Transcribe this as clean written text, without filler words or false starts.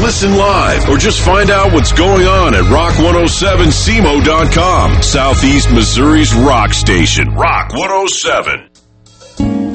listen live, or just find out what's going on at rock107semo.com. Southeast Missouri's rock station, Rock 107.